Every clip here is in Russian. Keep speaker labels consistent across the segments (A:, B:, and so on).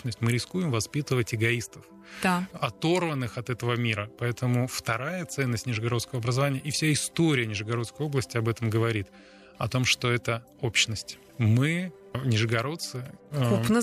A: идентичность, мы рискуем воспитывать эгоистов, оторванных от этого мира. Поэтому вторая ценность нижегородского образования, и вся история Нижегородской области об этом говорит, о том, что это общность. Мы, нижегородцы,
B: купно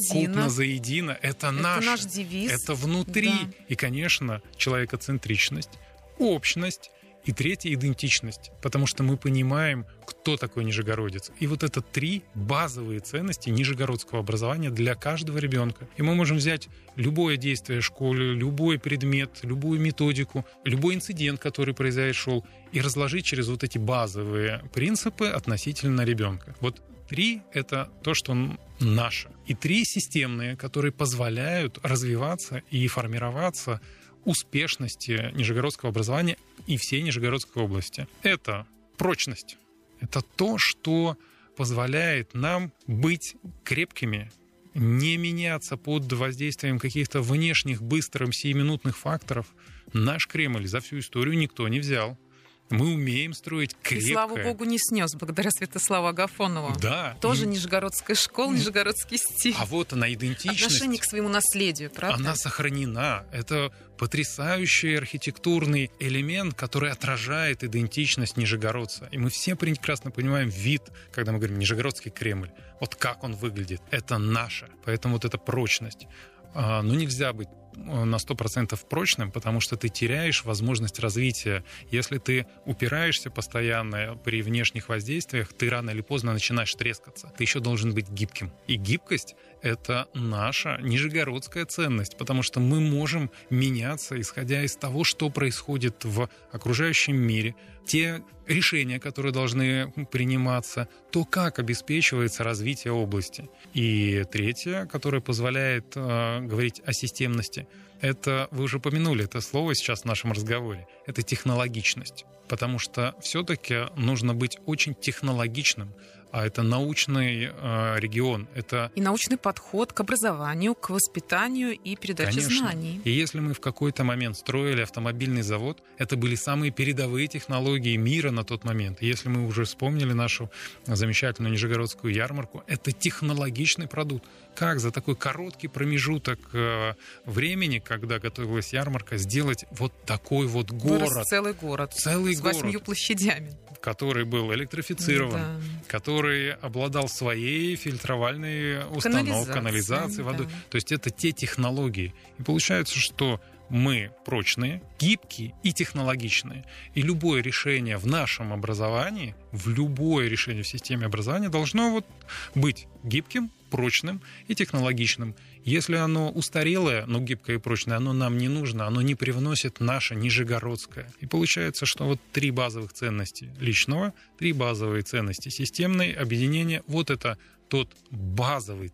A: заедино, это
B: наш девиз.
A: Это внутри. Да. И, конечно, человекоцентричность, общность. И третья — идентичность, потому что мы понимаем, кто такой нижегородец. И вот это 3 базовые ценности нижегородского образования для каждого ребенка. И мы можем взять любое действие в школе, любой предмет, любую методику, любой инцидент, который произошел, и разложить через вот эти базовые принципы относительно ребенка. Вот 3 — это то, что наше. И 3 системные, которые позволяют развиваться и формироваться успешности нижегородского образования и всей Нижегородской области. Это прочность. Это то, что позволяет нам быть крепкими, не меняться под воздействием каких-то внешних, быстрых, сиюминутных факторов. Наш Кремль за всю историю никто не взял. Мы умеем строить крепкое.
B: И, слава богу, не снес, благодаря Святославу Агафонову.
A: Да.
B: Тоже Нижегородская школа, нижегородский стиль.
A: А вот она, идентичность.
B: Отношение к своему наследию, правда?
A: Она сохранена. Это потрясающий архитектурный элемент, который отражает идентичность нижегородца. И мы все прекрасно понимаем вид, когда мы говорим «Нижегородский Кремль». Вот как он выглядит. Это наше. Поэтому вот эта прочность. Но нельзя быть на 100% прочным, потому что ты теряешь возможность развития. Если ты упираешься постоянно при внешних воздействиях, ты рано или поздно начинаешь трескаться. Ты еще должен быть гибким. И гибкость — это наша нижегородская ценность, потому что мы можем меняться, исходя из того, что происходит в окружающем мире, те решения, которые должны приниматься, то, как обеспечивается развитие области. И третье, которое позволяет говорить о системности, это, вы уже упомянули это слово сейчас в нашем разговоре, это технологичность. Потому что все-таки нужно быть очень технологичным, а это научный регион. Это...
B: И научный подход к образованию, к воспитанию и передаче знаний.
A: И если мы в какой-то момент строили автомобильный завод, это были самые передовые технологии мира на тот момент. И если мы уже вспомнили нашу замечательную Нижегородскую ярмарку, это технологичный продукт. Как за такой короткий промежуток времени, когда готовилась ярмарка, сделать вот такой вот город.
B: Вырос целый город.
A: С
B: 8 площадями.
A: Который был электрифицирован, который обладал своей фильтровальной установкой, канализацией, водой. То есть это те технологии. И получается, что мы прочные, гибкие и технологичные. И любое решение в нашем образовании, любое решение в системе образования должно быть гибким, прочным и технологичным. Если оно устарелое, но гибкое и прочное, оно нам не нужно, оно не привносит наше нижегородское. И получается, что 3 базовых ценности личного, 3 базовые ценности системной, объединение, это тот базовые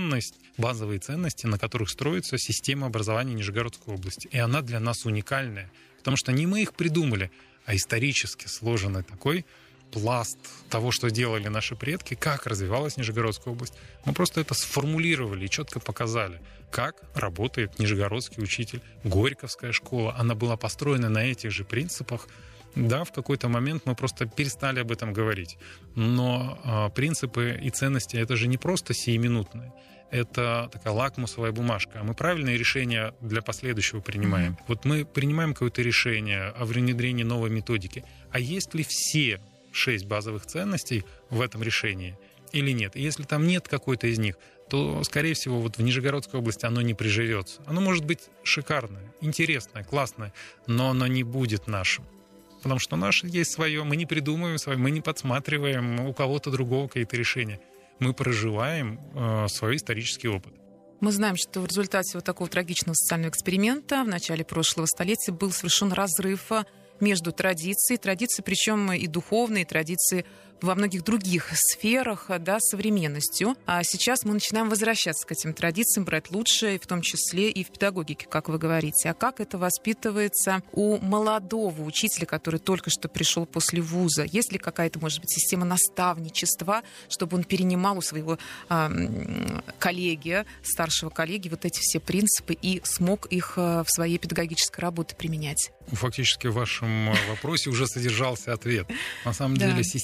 A: ценности, на которых строится система образования Нижегородской области. И она для нас уникальная, потому что не мы их придумали, а исторически сложенный такой пласт того, что делали наши предки, как развивалась Нижегородская область. Мы просто это сформулировали и четко показали, как работает нижегородский учитель. Горьковская школа, она была построена на этих же принципах. Да, в какой-то момент мы просто перестали об этом говорить. Но принципы и ценности — это же не просто сиюминутные. Это такая лакмусовая бумажка. А мы правильные решения для последующего принимаем. Мы принимаем какое-то решение о внедрении новой методики. А есть ли все 6 базовых ценностей в этом решении или нет? И если там нет какой-то из них, то, скорее всего, в Нижегородской области оно не приживется. Оно может быть шикарное, интересное, классное, но оно не будет нашим. Потому что наше есть свое, мы не придумываем свое, мы не подсматриваем у кого-то другого какие-то решения. Мы проживаем свой исторический опыт.
B: Мы знаем, что в результате такого трагичного социального эксперимента в начале прошлого столетия был совершен разрыв между традицией, причем и духовные, и традиции во многих других сферах, современностью. А сейчас мы начинаем возвращаться к этим традициям, брать лучшее, в том числе и в педагогике, как вы говорите. А как это воспитывается у молодого учителя, который только что пришел после вуза? Есть ли какая-то, может быть, система наставничества, чтобы он перенимал у своего коллеги, старшего коллеги, эти все принципы и смог их в своей педагогической работе применять?
A: Фактически в вашем вопросе уже содержался ответ. На самом деле система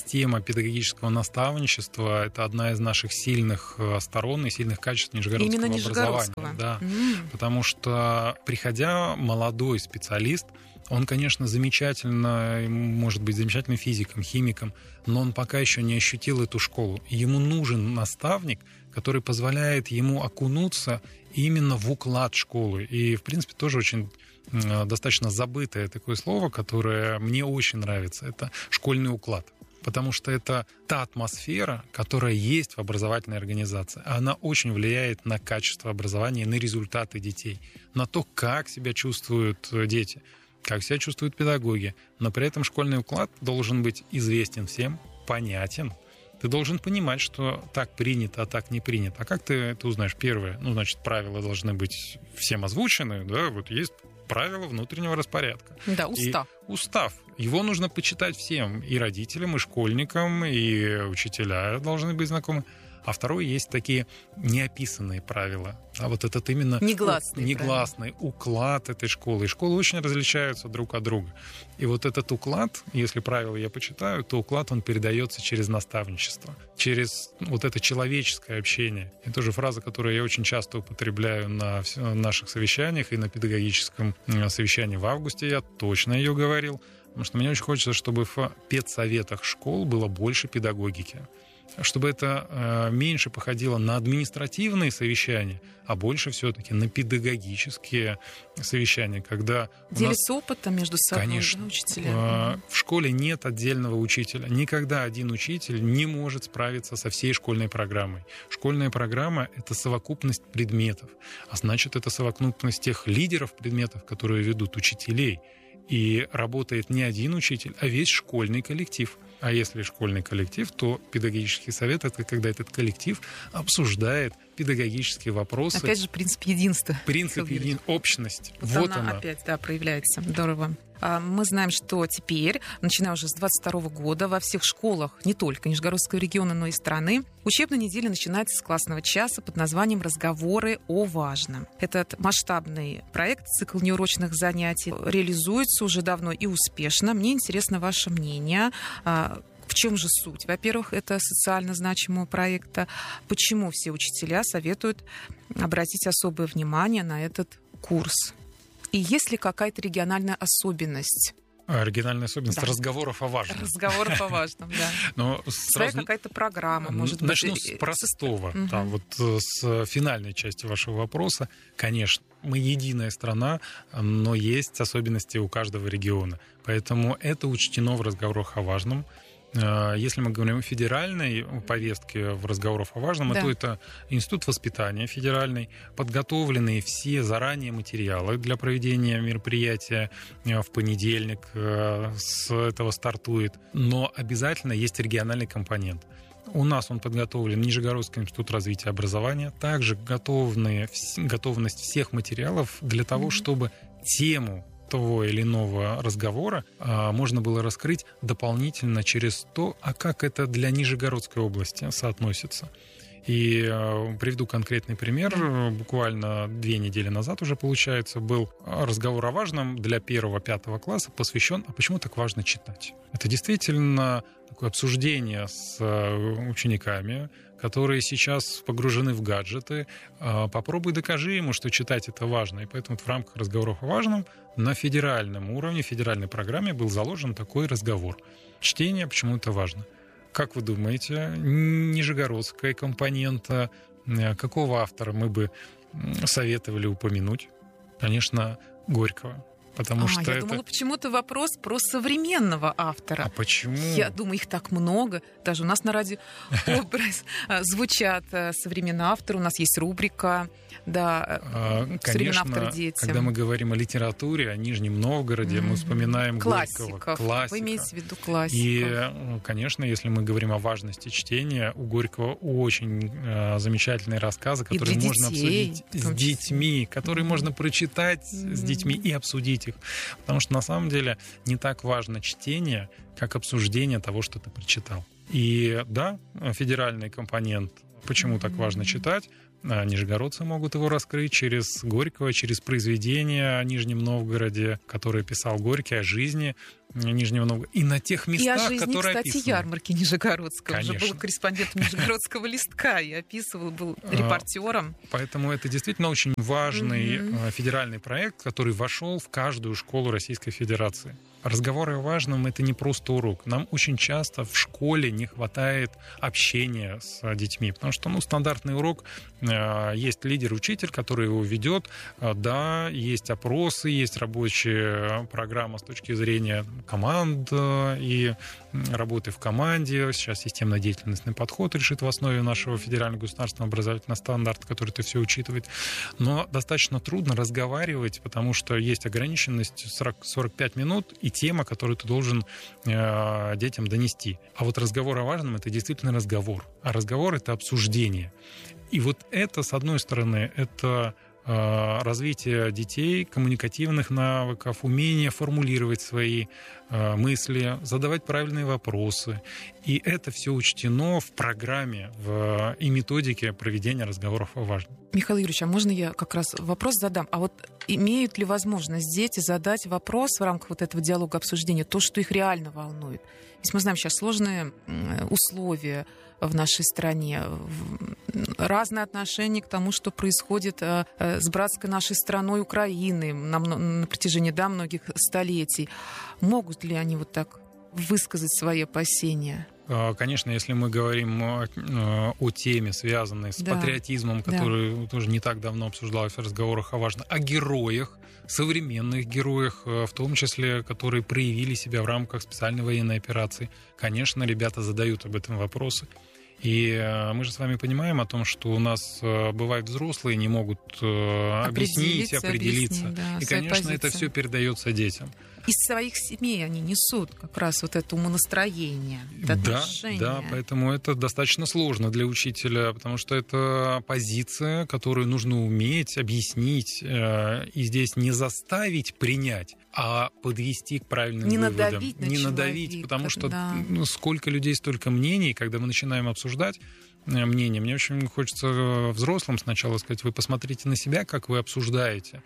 A: педагогического наставничества — это одна из наших сильных сторон и сильных качеств нижегородского образования. Да. Потому что, приходя молодой специалист, он, конечно, замечательно, может быть замечательным физиком, химиком, но он пока еще не ощутил эту школу. Ему нужен наставник, который позволяет ему окунуться именно в уклад школы. И, в принципе, тоже очень достаточно забытое такое слово, которое мне очень нравится. Это школьный уклад. Потому что это та атмосфера, которая есть в образовательной организации. Она очень влияет на качество образования, на результаты детей, на то, как себя чувствуют дети, как себя чувствуют педагоги. Но при этом школьный уклад должен быть известен всем, понятен. Ты должен понимать, что так принято, а так не принято. А как ты это узнаешь? Первое, значит, правила должны быть всем озвучены, да, вот есть правила внутреннего распорядка.
B: Да, устав.
A: И устав. Его нужно почитать всем, и родителям, и школьникам, и учителя должны быть знакомы. А второе, есть такие неописанные правила. А вот этот именно негласный уклад этой школы. И школы очень различаются друг от друга. И вот этот уклад, если правила я почитаю, то уклад, он передается через наставничество, через вот это человеческое общение. Это тоже фраза, которую я очень часто употребляю на наших совещаниях, и на педагогическом совещании в августе я точно ее говорил. Потому что мне очень хочется, чтобы в педсоветах школ было больше педагогики. Чтобы это меньше походило на административные совещания, а больше все-таки на педагогические совещания, когда
B: делятся опытом между собой,
A: конечно,
B: учителя.
A: В школе нет отдельного учителя. Никогда один учитель не может справиться со всей школьной программой. Школьная программа — это совокупность предметов, а значит, это совокупность тех лидеров предметов, которые ведут учителей. И работает не один учитель, а весь школьный коллектив. А если школьный коллектив, то педагогический совет — это когда этот коллектив обсуждает педагогические вопросы.
B: Опять же, принцип единства.
A: Принцип общность.
B: Вот она опять, проявляется. Здорово. Мы знаем, что теперь, начиная уже с 2022 года, во всех школах, не только Нижегородского региона, но и страны, учебная неделя начинается с классного часа под названием «Разговоры о важном». Этот масштабный проект, цикл неурочных занятий, реализуется уже давно и успешно. Мне интересно ваше мнение. В чем же суть? Во-первых, это социально значимого проекта. Почему все учителя советуют обратить особое внимание на этот курс? И есть ли какая-то региональная особенность?
A: Региональная особенность разговоров о важном.
B: Разговоров о важном, да.
A: Но
B: своя какая-то программа, может быть.
A: Начну с простого. С финальной части вашего вопроса. Конечно, мы единая страна, но есть особенности у каждого региона. Поэтому это учтено в разговорах о важном. Если мы говорим о федеральной повестке в разговорах о важном, то это Институт воспитания федеральный, подготовленные все заранее материалы для проведения мероприятия в понедельник, с этого стартует. Но обязательно есть региональный компонент. У нас он подготовлен Нижегородский институт развития образования. Также готовность всех материалов для того, чтобы тему того или иного разговора можно было раскрыть дополнительно через то, а как это для Нижегородской области соотносится. И приведу конкретный пример. Буквально 2 недели назад уже, получается, был разговор о важном для 1-5 класса, посвящен «А почему так важно читать?». Это действительно такое обсуждение с учениками, которые сейчас погружены в гаджеты. Попробуй докажи ему, что читать это важно. И поэтому в рамках разговоров о важном на федеральном уровне, в федеральной программе был заложен такой разговор. Чтение, почему это важно. Как вы думаете, нижегородская компонента, какого автора мы бы советовали упомянуть? Конечно, Горького. Потому что
B: я думала, почему-то вопрос про современного автора.
A: А почему?
B: Я думаю, их так много. Даже у нас на радио звучат современные авторы. У нас есть рубрика «Современный автор детям».
A: Когда мы говорим о литературе, о Нижнем Новгороде, мы вспоминаем Горького. Классика.
B: Вы имеете в виду классиков.
A: И, конечно, если мы говорим о важности чтения, у Горького очень замечательные рассказы, которые можно обсудить с детьми, которые можно прочитать с детьми и обсудить их. Потому что на самом деле не так важно чтение, как обсуждение того, что ты прочитал. И да, федеральный компонент. Почему так важно читать? нижегородцы могут его раскрыть через Горького, через произведения о Нижнем Новгороде, которые писал Горький, о жизни Нижнего Новгорода. И на тех местах,
B: и о жизни,
A: которые
B: кстати,
A: описаны.
B: Ярмарки Нижегородского.
A: Конечно.
B: Уже был корреспондентом Нижегородского листка и описывал, был репортером.
A: Поэтому это действительно очень важный федеральный проект, который вошел в каждую школу Российской Федерации. Разговоры о важном — это не просто урок. Нам очень часто в школе не хватает общения с детьми, потому что, стандартный урок, есть лидер-учитель, который его ведет, да, есть опросы, есть рабочая программа с точки зрения команд и работы в команде. Сейчас системно-деятельностный подход решит в основе нашего федерального государственного образовательного стандарта, который это все учитывает. Но достаточно трудно разговаривать, потому что есть ограниченность 45 минут и тема, которую ты должен детям донести. А вот разговор о важном — это действительно разговор. А разговор — это обсуждение. И вот это, с одной стороны, это развитие детей, коммуникативных навыков, умение формулировать свои мысли, задавать правильные вопросы. И это все учтено в программе и методике проведения разговоров о важном.
B: Михаил Юрьевич, а можно я как раз вопрос задам? А вот имеют ли возможность дети задать вопрос в рамках вот этого диалога, обсуждения, то, что их реально волнует? Ведь мы знаем сейчас сложные условия в нашей стране, разное отношение к тому, что происходит с братской нашей страной Украины на протяжении многих столетий. Могут ли они вот так высказать свои опасения?
A: Конечно, если мы говорим о теме, связанной с патриотизмом, который тоже не так давно обсуждалась в разговорах о важном, о героях, современных героях, в том числе, которые проявили себя в рамках специальной военной операции. Конечно, ребята задают об этом вопросы. И мы же с вами понимаем о том, что у нас бывают взрослые, не могут объяснить, определиться. И, конечно, это все передается детям.
B: Из своих семей они несут как раз вот это умонастроение, это отношение.
A: Да, поэтому это достаточно сложно для учителя, потому что это позиция, которую нужно уметь объяснить, и здесь не заставить принять, а подвести к правильным выводам. Не надавить, потому что сколько людей, столько мнений, когда мы начинаем обсуждать мнение. Мне очень хочется взрослым сначала сказать: вы посмотрите на себя, как вы обсуждаете.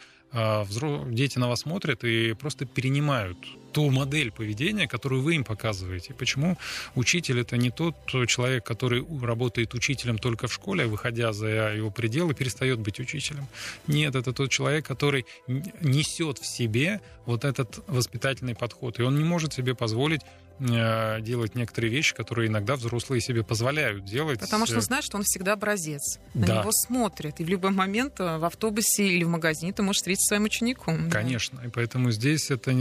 A: Дети на вас смотрят и просто перенимают ту модель поведения, которую вы им показываете. Почему учитель — это не тот человек, который работает учителем только в школе, а выходя за его пределы, перестает быть учителем. Нет, это тот человек, который несет в себе вот этот воспитательный подход. И он не может себе позволить делать некоторые вещи, которые иногда взрослые себе позволяют делать.
B: Потому что знает, что он всегда образец. На него смотрят. И в любой момент в автобусе или в магазине ты можешь встретить своим учеником.
A: Конечно. И поэтому здесь это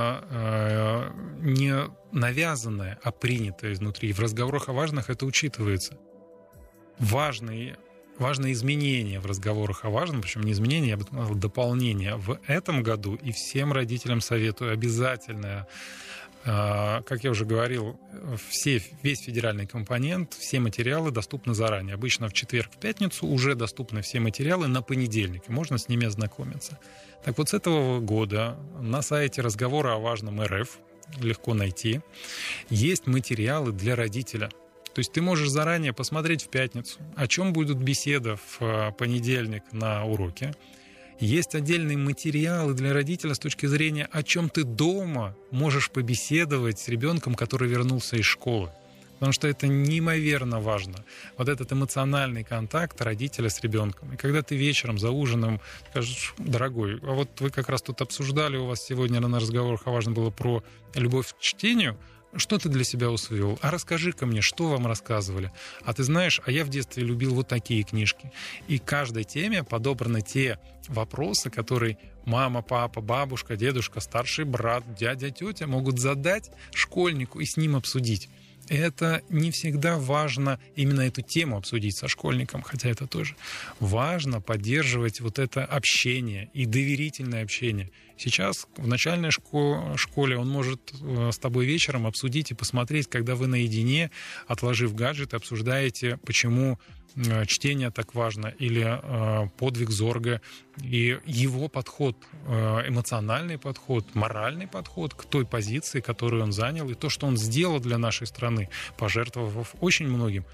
A: не навязанное, а принятое изнутри. В разговорах о важных это учитывается. Важные изменения в разговорах о важном, причем не изменения, я бы сказал, дополнения. В этом году и всем родителям советую обязательно. Как я уже говорил, весь федеральный компонент, все материалы доступны заранее. Обычно в четверг, в пятницу уже доступны все материалы на понедельник, и можно с ними ознакомиться. Так вот, с этого года на сайте «Разговоры о важном РФ» легко найти. Есть материалы для родителя. То есть ты можешь заранее посмотреть в пятницу, о чем будет беседа в понедельник на уроке. Есть отдельные материалы для родителя с точки зрения, о чем ты дома можешь побеседовать с ребенком, который вернулся из школы. Потому что это неимоверно важно. Вот этот эмоциональный контакт родителя с ребенком. И когда ты вечером за ужином скажешь: дорогой, а вот вы как раз тут обсуждали, у вас сегодня на разговорах важно было про любовь к чтению, что ты для себя усвоил? А расскажи-ка мне, что вам рассказывали? А ты знаешь, а я в детстве любил вот такие книжки. И к каждой теме подобраны те вопросы, которые мама, папа, бабушка, дедушка, старший брат, дядя, тетя могут задать школьнику и с ним обсудить. Это не всегда важно именно эту тему обсудить со школьником, хотя это тоже важно поддерживать вот это общение и доверительное общение. Сейчас в начальной школе он может с тобой вечером обсудить и посмотреть, когда вы наедине, отложив гаджет, обсуждаете, почему чтение так важно, или подвиг Зорга, и его подход, эмоциональный подход, моральный подход к той позиции, которую он занял, и то, что он сделал для нашей страны, пожертвовав очень многим.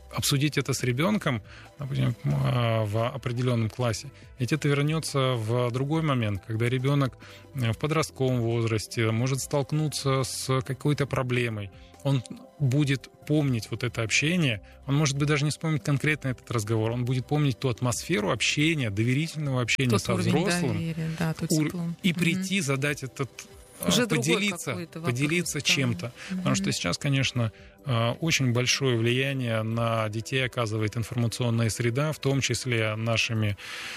A: обсудить это с ребенком, например, в определенном классе, ведь это вернется в другой момент, когда ребенок в подростковом возрасте может столкнуться с какой-то проблемой. Он будет помнить вот это общение, он, может быть, даже не вспомнит конкретно этот разговор, он будет помнить ту атмосферу общения, доверительного общения со взрослым, доверия, да, и прийти, задать этот... Уже поделиться чем-то. Потому что сейчас, конечно, очень большое влияние на детей оказывает информационная среда, в том числе нашими,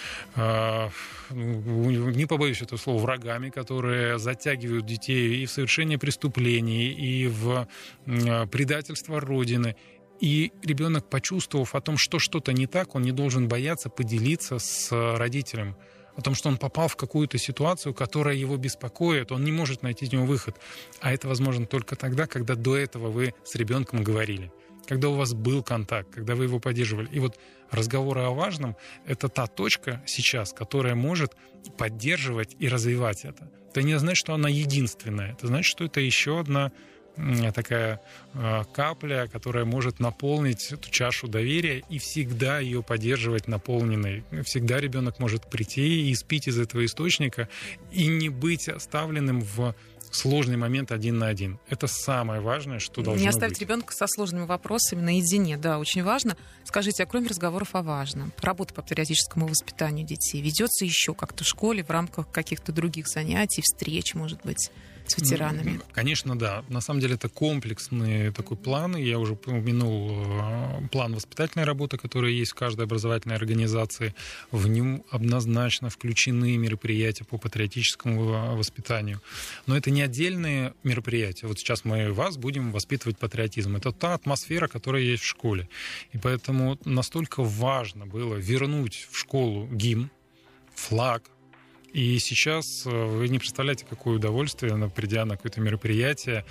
A: не побоюсь этого слова, врагами, которые затягивают детей и в совершение преступлений, и в предательство Родины. И ребенок, почувствовав о том, что что-то не так, он не должен бояться поделиться с родителем о том, что он попал в какую-то ситуацию, которая его беспокоит, он не может найти из него выход. А это возможно только тогда, когда до этого вы с ребенком говорили, когда у вас был контакт, когда вы его поддерживали. И вот разговоры о важном — это та точка сейчас, которая может поддерживать и развивать это. Это не значит, что она единственная. Это значит, что это еще одна такая капля, которая может наполнить эту чашу доверия и всегда ее поддерживать наполненной. Всегда ребенок может прийти и испить из этого источника и не быть оставленным в сложный момент один на один. Это самое важное, что должно быть.
B: Не оставить ребенка со сложными вопросами наедине. Да, очень важно. Скажите, а кроме разговоров о важном, работа по патриотическому воспитанию детей ведется еще как-то в школе в рамках каких-то других занятий, встреч, может быть, с ветеранами?
A: Конечно, да. На самом деле это комплексный такой план. Я уже упомянул план воспитательной работы, который есть в каждой образовательной организации. В нем однозначно включены мероприятия по патриотическому воспитанию. Но это не отдельные мероприятия. Вот сейчас мы вас будем воспитывать патриотизм. Это та атмосфера, которая есть в школе. И поэтому настолько важно было вернуть в школу гимн, флаг. И сейчас вы не представляете, какое удовольствие, придя на какое-то мероприятие,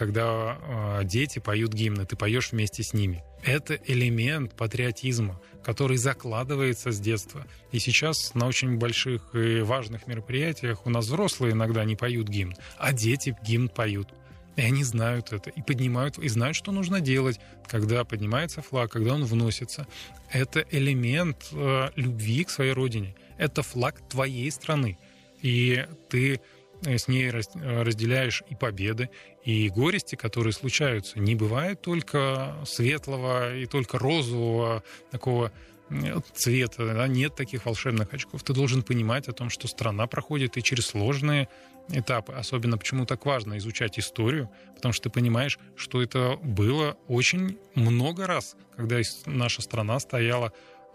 A: когда дети поют гимны, ты поешь вместе с ними. Это элемент патриотизма, который закладывается с детства. И сейчас на очень больших и важных мероприятиях у нас взрослые иногда не поют гимн, а дети гимн поют. И они знают это, и поднимают, и знают, что нужно делать, когда поднимается флаг, когда он вносится. Это элемент любви к своей родине. Это флаг твоей страны. И ты с ней разделяешь и победы, и горести, которые случаются. Не бывает только светлого и только розового такого цвета. Да? Нет таких волшебных очков. Ты должен понимать о том, что страна проходит и через сложные этапы. Особенно почему так важно изучать историю, потому что ты понимаешь, что это было очень много раз, когда наша страна стояла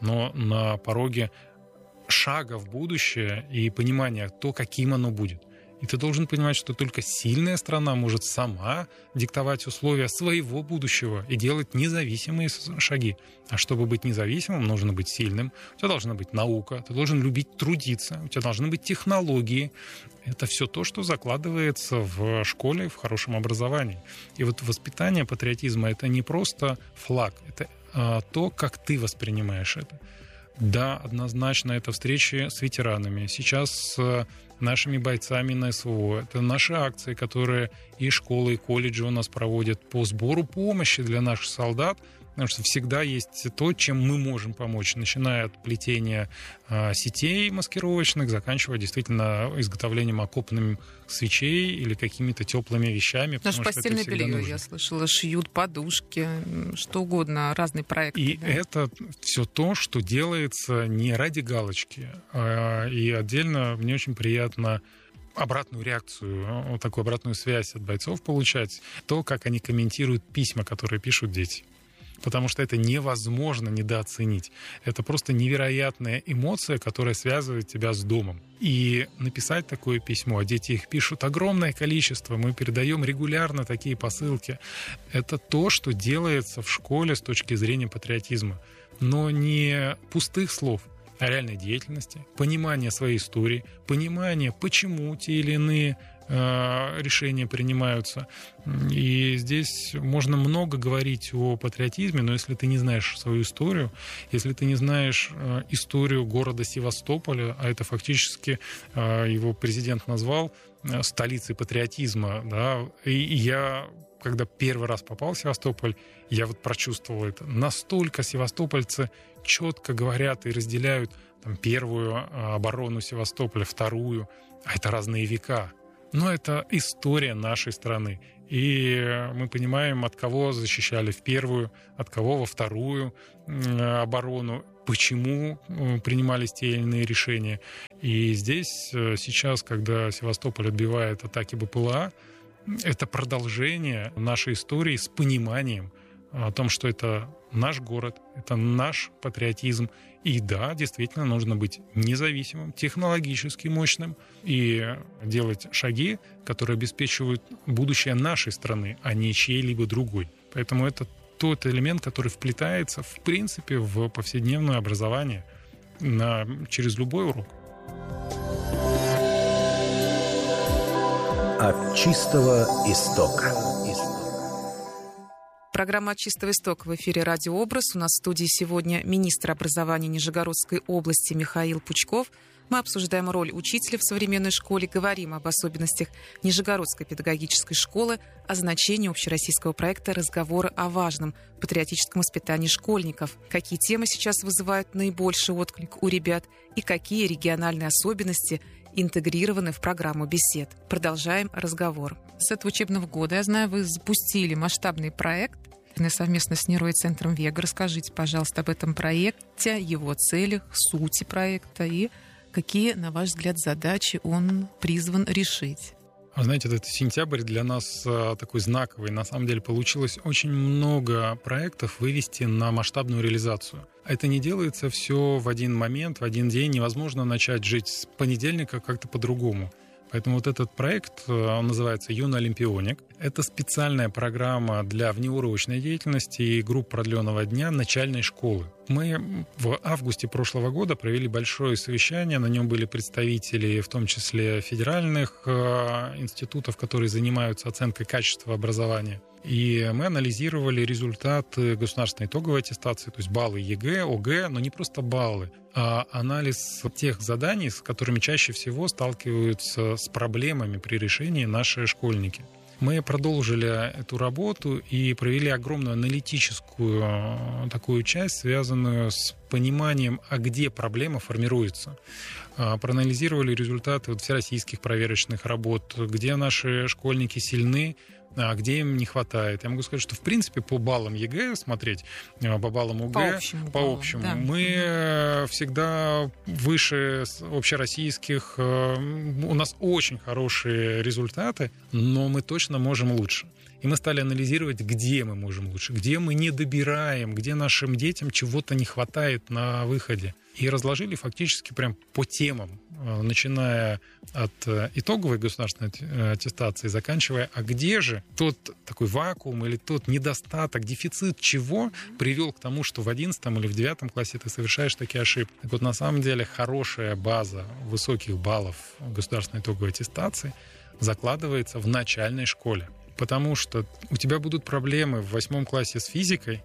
A: на пороге шага в будущее и понимания, то, каким оно будет. И ты должен понимать, что только сильная страна может сама диктовать условия своего будущего и делать независимые шаги. А чтобы быть независимым, нужно быть сильным. У тебя должна быть наука, ты должен любить трудиться, у тебя должны быть технологии. Это все то, что закладывается в школе, в хорошем образовании. И вот воспитание патриотизма — это не просто флаг, это то, как ты воспринимаешь это. Да, однозначно, это встречи с ветеранами. Сейчас с нашими бойцами на СВО. Это наши акции, которые и школы, и колледжи у нас проводят по сбору помощи для наших солдат. Потому что всегда есть то, чем мы можем помочь, начиная от плетения сетей маскировочных, заканчивая действительно изготовлением окопных свечей или какими-то теплыми вещами.
B: Даже постельное белье, я слышала, шьют подушки, что угодно, разные проекты.
A: И это все то, что делается не ради галочки. И отдельно мне очень приятно обратную реакцию, вот такую обратную связь от бойцов получать, то, как они комментируют письма, которые пишут дети. Потому что это невозможно недооценить. Это просто невероятная эмоция, которая связывает тебя с домом. И написать такое письмо, а дети их пишут огромное количество, мы передаем регулярно такие посылки. Это то, что делается в школе с точки зрения патриотизма. Но не пустых слов, а реальной деятельности, понимание своей истории, понимание, почему те или иные решения принимаются. И здесь можно много говорить о патриотизме, но если ты не знаешь свою историю, если ты не знаешь историю города Севастополя, а это фактически его президент назвал столицей патриотизма, да, и я когда первый раз попал в Севастополь, я вот прочувствовал это. Настолько севастопольцы четко говорят и разделяют там, первую оборону Севастополя, вторую, а это разные века. Но это история нашей страны. И мы понимаем, от кого защищали в первую, от кого во вторую оборону, почему принимались те или иные решения. И здесь сейчас, когда Севастополь отбивает атаки БПЛА, это продолжение нашей истории с пониманием о том, что это наш город, это наш патриотизм. И да, действительно, нужно быть независимым, технологически мощным и делать шаги, которые обеспечивают будущее нашей страны, а не чьей-либо другой. Поэтому это тот элемент, который вплетается, в принципе, в повседневное образование через любой урок.
C: От чистого истока.
B: Программа «От чистого истока» в эфире «Радио Образ». У нас в студии сегодня министр образования Нижегородской области Михаил Пучков. Мы обсуждаем роль учителя в современной школе, говорим об особенностях Нижегородской педагогической школы, о значении общероссийского проекта «Разговоры о важном» патриотическом воспитании школьников, какие темы сейчас вызывают наибольший отклик у ребят и какие региональные особенности интегрированы в программу бесед. Продолжаем разговор. С этого учебного года, я знаю, вы запустили масштабный проект совместно с НИРО и Центром Вега. Расскажите, пожалуйста, об этом проекте, его целях, сути проекта и какие, на ваш взгляд, задачи он призван решить.
A: Знаете, этот сентябрь для нас такой знаковый. На самом деле получилось очень много проектов вывести на масштабную реализацию. Это не делается все в один момент, в один день. Невозможно начать жить с понедельника как-то по-другому. Поэтому вот этот проект, он называется «Юный олимпионик». Это специальная программа для внеурочной деятельности и групп продленного дня начальной школы. Мы в августе прошлого года провели большое совещание. На нем были представители, в том числе федеральных институтов, которые занимаются оценкой качества образования. И мы анализировали результаты государственной итоговой аттестации, то есть баллы ЕГЭ, ОГЭ, но не просто баллы, а анализ тех заданий, с которыми чаще всего сталкиваются с проблемами при решении наши школьники. Мы продолжили эту работу и провели огромную аналитическую такую часть, связанную с пониманием, а где проблема формируется. Проанализировали результаты всероссийских проверочных работ, где наши школьники сильны, а где им не хватает. Я могу сказать, что в принципе по баллам ЕГЭ смотреть, по баллам ОГЭ, по общему да. Мы всегда выше общероссийских. У нас очень хорошие результаты, но мы точно можем лучше. И мы стали анализировать, где мы можем лучше, где мы не добираем, где нашим детям чего-то не хватает на выходе. И разложили фактически прям по темам, начиная от итоговой государственной аттестации, заканчивая, а где же тот такой вакуум или тот недостаток, дефицит чего привел к тому, что в 11 или в 9 классе ты совершаешь такие ошибки. Так вот, на самом деле, хорошая база высоких баллов государственной итоговой аттестации закладывается в начальной школе. Потому что у тебя будут проблемы в 8 классе с физикой,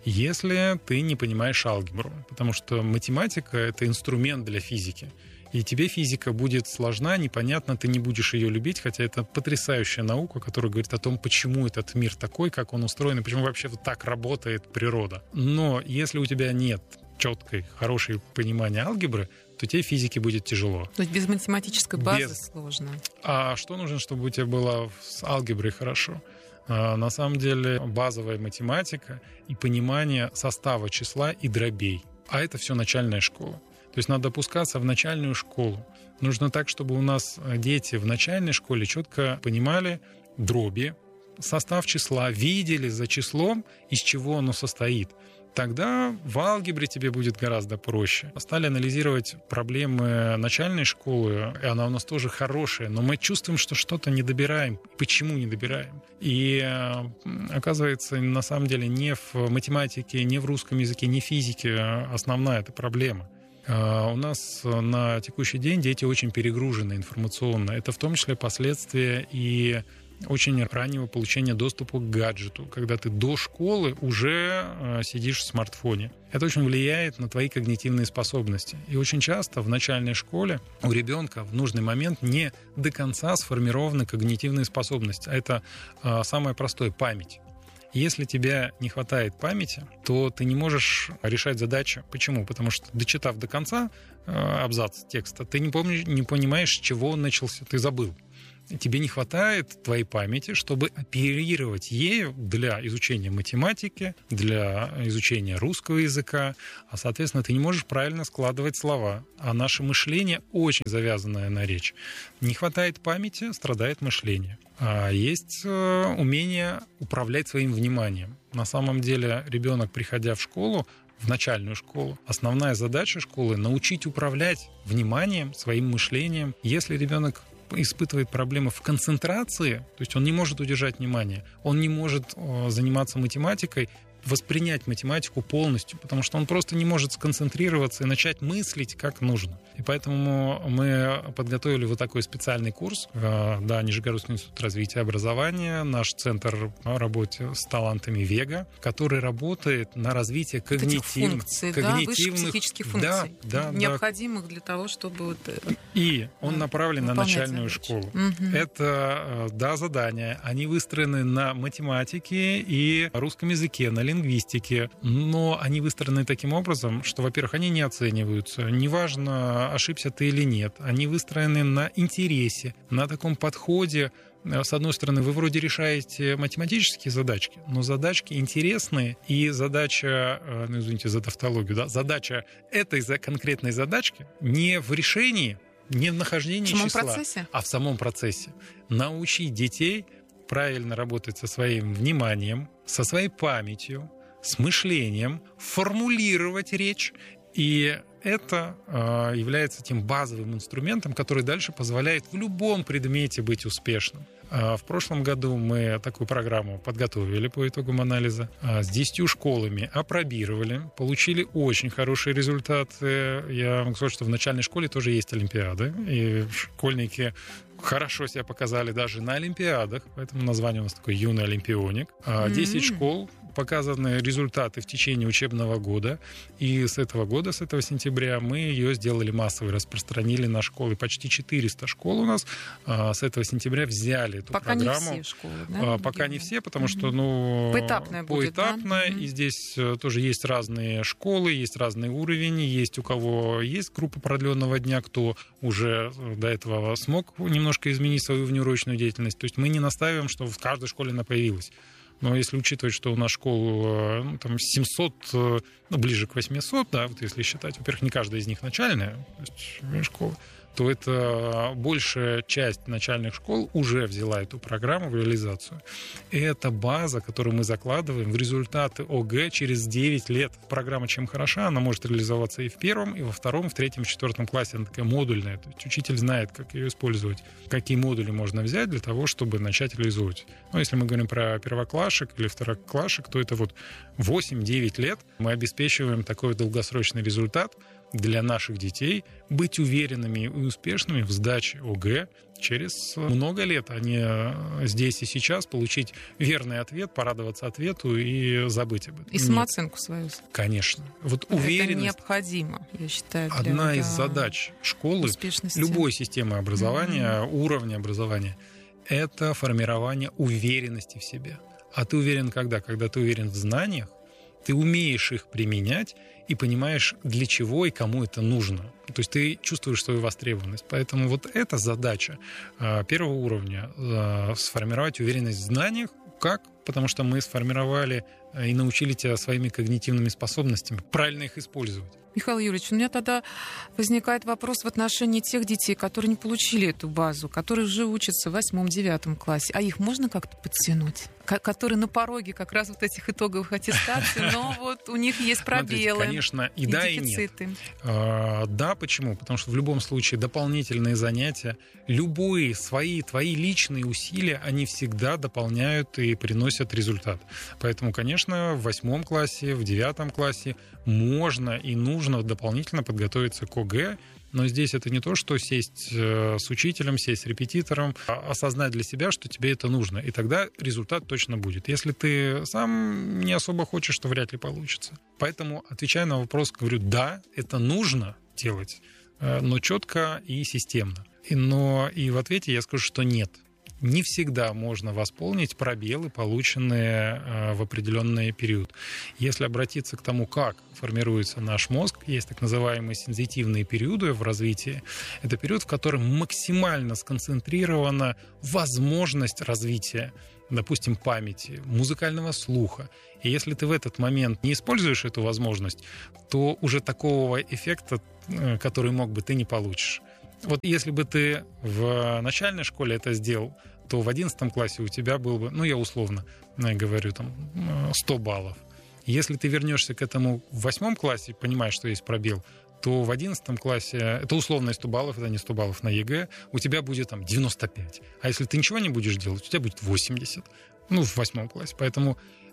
A: если ты не понимаешь алгебру. Потому что математика — это инструмент для физики. И тебе физика будет сложна, непонятно, ты не будешь ее любить, хотя это потрясающая наука, которая говорит о том, почему этот мир такой, как он устроен, и почему вообще вот так работает природа. Но если у тебя нет четкой, хорошей понимания алгебры, то тебе в физике будет тяжело.
B: То есть без математической базы сложно.
A: А что нужно, чтобы у тебя было с алгеброй хорошо? На самом деле базовая математика и понимание состава числа и дробей. А это все начальная школа. То есть надо опускаться в начальную школу. Нужно так, чтобы у нас дети в начальной школе четко понимали дроби, состав числа, видели за числом, из чего оно состоит. Тогда в алгебре тебе будет гораздо проще. Стали анализировать проблемы начальной школы, и она у нас тоже хорошая, но мы чувствуем, что что-то не добираем. Почему не добираем? И оказывается, на самом деле не в математике, не в русском языке, не в физике основная эта проблема. У нас на текущий день дети очень перегружены информационно. Это в том числе последствия и очень раннего получения доступа к гаджету, когда ты до школы уже сидишь в смартфоне. Это очень влияет на твои когнитивные способности. И очень часто в начальной школе у ребенка в нужный момент не до конца сформированы когнитивные способности. А это самое простое — память. Если тебе не хватает памяти, то ты не можешь решать задачи. Почему? Потому что, дочитав до конца абзац текста, ты не понимаешь, с чего он начался, ты забыл. Тебе не хватает твоей памяти, чтобы оперировать ею для изучения математики, для изучения русского языка, а, соответственно, ты не можешь правильно складывать слова. А наше мышление очень завязанное на речь. Не хватает памяти, страдает мышление. А есть умение управлять своим вниманием. На самом деле ребенок, приходя в школу, в начальную школу, основная задача школы — научить управлять вниманием, своим мышлением. Если ребенок испытывает проблемы в концентрации, то есть он не может удержать внимание, он не может заниматься математикой, воспринять математику полностью, потому что он просто не может сконцентрироваться и начать мыслить как нужно. И поэтому мы подготовили вот такой специальный курс, Нижегородский институт развития образования, наш центр по работе с талантами Вега, который работает на развитие когнитивных
B: высших психических функций, необходимых для того, чтобы
A: и он направлен на начальную школу. Это задания, они выстроены на математике и русском языке, на лингвистике, но они выстроены таким образом, что, во-первых, они не оцениваются, неважно, ошибся ты или нет, они выстроены на интересе, на таком подходе. С одной стороны, вы вроде решаете математические задачки, но задачки интересные, и задача, извините за тавтологию, задача этой конкретной задачки не в решении, не в нахождении числа, а в самом процессе. Научить детей правильно работать со своим вниманием, со своей памятью, с мышлением, формулировать речь. И это является тем базовым инструментом, который дальше позволяет в любом предмете быть успешным. В прошлом году мы такую программу подготовили по итогам анализа. С 10 школами опробировали, получили очень хорошие результаты. Я могу сказать, что в начальной школе тоже есть олимпиады, и школьники хорошо себя показали даже на олимпиадах, поэтому название у нас такое «Юный олимпионик». 10 школ, показаны результаты в течение учебного года, и с этого года, с этого сентября, мы ее сделали массовой, распространили на школы. Почти 400 школ у нас с этого сентября взяли эту программу.
B: Пока не все школы, да?
A: Пока не все, потому что,
B: поэтапная будет,
A: да? И здесь тоже есть разные школы, есть разный уровень, есть у кого есть группа продленного дня, кто уже до этого смог немножко изменить свою внеурочную деятельность. То есть мы не настаиваем, что в каждой школе она появилась. Но если учитывать, что у нас школ 700, ближе к 800, да, вот если считать, во-первых, не каждая из них начальная, то есть школа, то это большая часть начальных школ уже взяла эту программу в реализацию. И это база, которую мы закладываем в результаты ОГЭ через 9 лет. Программа чем хороша, она может реализоваться и в первом, и во втором, и в третьем, и в четвертом классе. Она такая модульная. То есть учитель знает, как ее использовать, какие модули можно взять для того, чтобы начать реализовывать. Но если мы говорим про первоклашек или второклашек, то это 8-9 лет мы обеспечиваем такой долгосрочный результат для наших детей, быть уверенными и успешными в сдаче ОГЭ через много лет, а не здесь и сейчас получить верный ответ, порадоваться ответу и забыть об этом.
B: И самооценку свою.
A: Конечно. Уверенность.
B: Это необходимо, я считаю.
A: Одна из задач школы, любой системы образования, уровня образования, это формирование уверенности в себе. А ты уверен когда? Когда ты уверен в знаниях, ты умеешь их применять и понимаешь, для чего и кому это нужно. То есть ты чувствуешь свою востребованность. Поэтому эта задача первого уровня — сформировать уверенность в знаниях. Как? Потому что мы сформировали и научили тебя своими когнитивными способностями правильно их использовать.
B: Михаил Юрьевич, у меня тогда возникает вопрос в отношении тех детей, которые не получили эту базу, которые уже учатся в 8-9 классе. А их можно как-то подтянуть? Которые на пороге как раз этих итоговых аттестаций, но у них есть пробелы.
A: Смотрите, конечно, и да,
B: дефициты.
A: И нет. Да, почему? Потому что в любом случае дополнительные занятия, любые твои личные усилия, они всегда дополняют и приносят результат. Поэтому, конечно, в 8 классе, в 9 классе можно и нужно дополнительно подготовиться к ОГЭ Но здесь это не то, что сесть с учителем, сесть с репетитором, осознать для себя, что тебе это нужно. И тогда результат точно будет. Если ты сам не особо хочешь, то вряд ли получится. Поэтому, отвечая на вопрос, говорю, да, это нужно делать, но четко и системно. Но и в ответе я скажу, что нет. Не всегда можно восполнить пробелы, полученные в определенный период. Если обратиться к тому, как формируется наш мозг, есть так называемые сензитивные периоды в развитии. Это период, в котором максимально сконцентрирована возможность развития, допустим, памяти, музыкального слуха. И если ты в этот момент не используешь эту возможность, то уже такого эффекта, который мог бы, ты не получишь. Вот если бы ты в начальной школе это сделал, то в 11 классе у тебя был бы, я условно говорю, 100 баллов. Если ты вернешься к этому в 8 классе, понимаешь, что есть пробел, то в 11 классе, это условно 100 баллов, это не 100 баллов на ЕГЭ, у тебя будет 95. А если ты ничего не будешь делать, у тебя будет 80. В 8 классе. Поэтому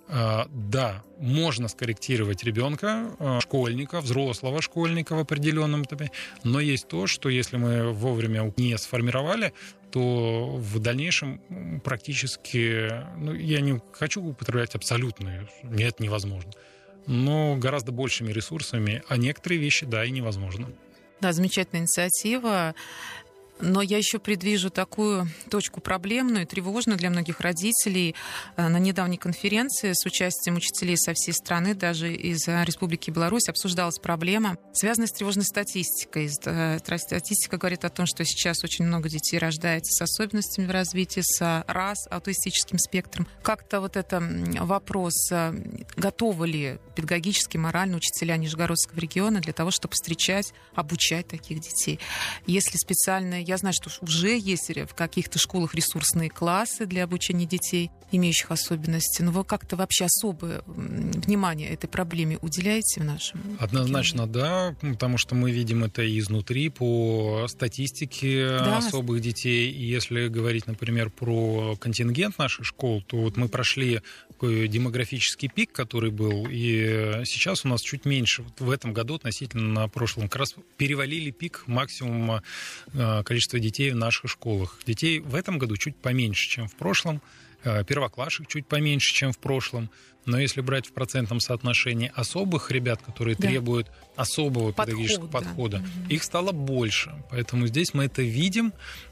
A: да, можно скорректировать ребенка, школьника, взрослого школьника в определенном этапе, но есть то, что если мы вовремя не сформировали, то в дальнейшем практически, я не хочу употреблять абсолютные, нет, невозможно, но гораздо большими ресурсами, а некоторые вещи, да, и невозможно.
B: Да, замечательная инициатива. Но я еще предвижу такую точку проблемную, тревожную для многих родителей. На недавней конференции с участием учителей со всей страны, даже из Республики Беларусь, обсуждалась проблема, связанная с тревожной статистикой. Статистика говорит о том, что сейчас очень много детей рождается с особенностями в развитии, с РАС, аутистическим спектром. Как-то вот это вопрос, готовы ли педагогически, морально учителя Нижегородского региона для того, чтобы встречать, обучать таких детей? Если специально, я знаю, что уже есть в каких-то школах ресурсные классы для обучения детей, имеющих особенности, но вы как-то вообще особое внимание этой проблеме уделяете в нашем регионе?
A: Однозначно, да, потому что мы видим это и изнутри по статистике особых детей. И если говорить, например, про контингент наших школ, то вот мы прошли такой демографический пик, который был, и сейчас у нас чуть меньше. Вот в этом году относительно на прошлом как раз перевалили пик максимума количества детей в наших школах. Детей в этом году чуть поменьше, чем в прошлом. Первоклашек чуть поменьше, чем в прошлом. Но если брать в процентном соотношении особых ребят, которые требуют особого педагогического подхода, их стало больше. Поэтому здесь мы это видим.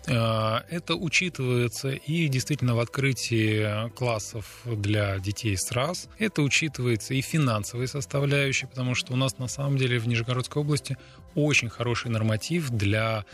A: Это учитывается и действительно в открытии классов для детей с РАС. Это учитывается и финансовой составляющей, потому что у нас на самом деле в Нижегородской области очень хороший норматив для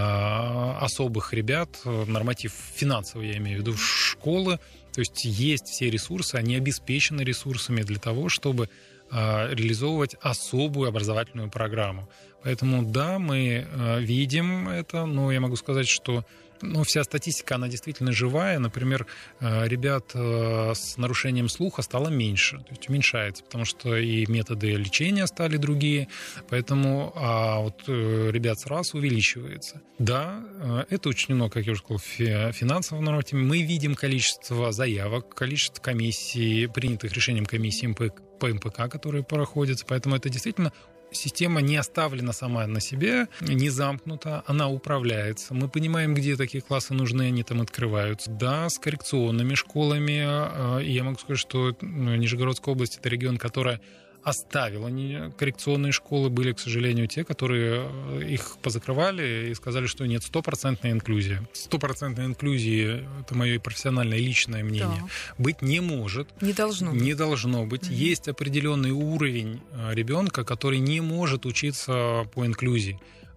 A: особых ребят. Норматив финансовый, я имею в виду, школы. То есть есть все ресурсы, они обеспечены ресурсами для того, чтобы реализовывать особую образовательную программу. Поэтому да, мы видим это, но я могу сказать, что вся статистика, она действительно живая. Например, ребят с нарушением слуха стало меньше, то есть уменьшается, потому что и методы лечения стали другие, поэтому ребят с РАС увеличивается. Да, это учтено, как я уже сказал, финансово нормативно. Мы видим количество заявок, количество комиссий, принятых решением комиссии по МПК, которые проходят, поэтому это действительно система не оставлена сама на себе, не замкнута, она управляется. Мы понимаем, где такие классы нужны, они там открываются. Да, с коррекционными школами. И я могу сказать, что Нижегородская область — это регион, который оставила коррекционные школы. Были, к сожалению, те, которые их позакрывали и сказали, что нет, 100% инклюзия. 100% инклюзии, это мое профессиональное личное мнение, быть не может.
B: Не должно быть.
A: Не должно быть. Есть определенный уровень ребенка, который не может учиться по инклюзии.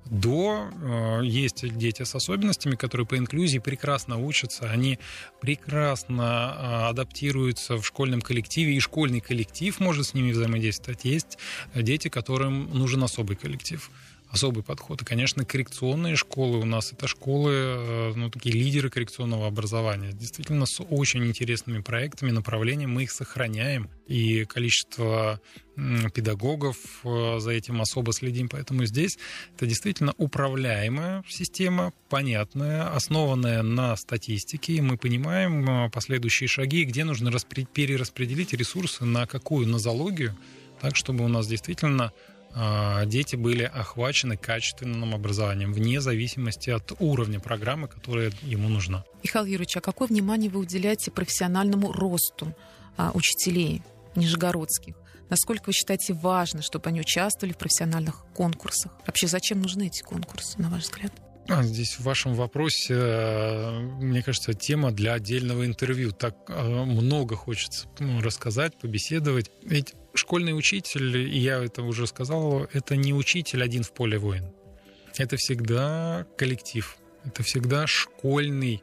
A: Есть дети с особенностями, которые по инклюзии прекрасно учатся, они прекрасно адаптируются в школьном коллективе, и школьный коллектив может с ними взаимодействовать. Есть дети, которым нужен особый коллектив, особый подход. И, конечно, коррекционные школы у нас — это школы, такие лидеры коррекционного образования. Действительно, с очень интересными проектами, направлениями. Мы их сохраняем. И количество педагогов за этим особо следим. Поэтому здесь это действительно управляемая система, понятная, основанная на статистике. И мы понимаем последующие шаги, где нужно перераспределить ресурсы на какую нозологию, так, чтобы у нас действительно дети были охвачены качественным образованием, вне зависимости от уровня программы, которая ему нужна.
B: Михаил Юрьевич, а какое внимание вы уделяете профессиональному росту учителей нижегородских? Насколько вы считаете важно, чтобы они участвовали в профессиональных конкурсах? Вообще, зачем нужны эти конкурсы, на ваш взгляд?
A: Здесь в вашем вопросе, мне кажется, тема для отдельного интервью. Так много хочется рассказать, побеседовать. Ведь школьный учитель, и я это уже сказал, это не учитель один в поле воин. Это всегда коллектив, это всегда школьный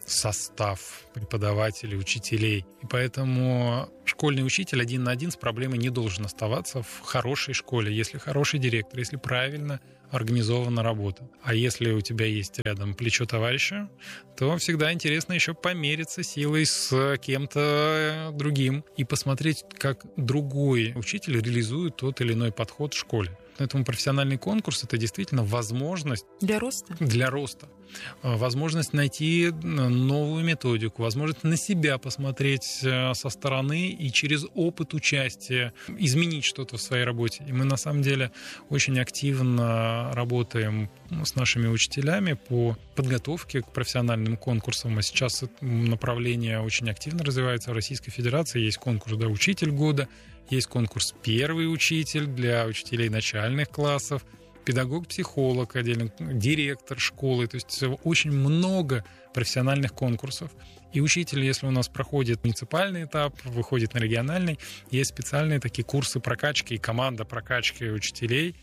A: состав преподавателей, учителей. И поэтому школьный учитель один на один с проблемой не должен оставаться в хорошей школе, если хороший директор, если правильно организована работа. А если у тебя есть рядом плечо товарища, то всегда интересно еще помериться силой с кем-то другим и посмотреть, как другой учитель реализует тот или иной подход в школе. Поэтому профессиональный конкурс — это действительно возможность
B: для роста.
A: Для роста. Возможность найти новую методику, возможность на себя посмотреть со стороны и через опыт участия изменить что-то в своей работе. И мы на самом деле очень активно работаем с нашими учителями по подготовке к профессиональным конкурсам. А сейчас это направление очень активно развивается в Российской Федерации. Есть конкурс «Учитель года», есть конкурс «Первый учитель» для учителей начальных классов, педагог-психолог отдельно, директор школы. То есть очень много профессиональных конкурсов. И учитель, если у нас проходит муниципальный этап, выходит на региональный, есть специальные такие курсы прокачки и команда прокачки учителей.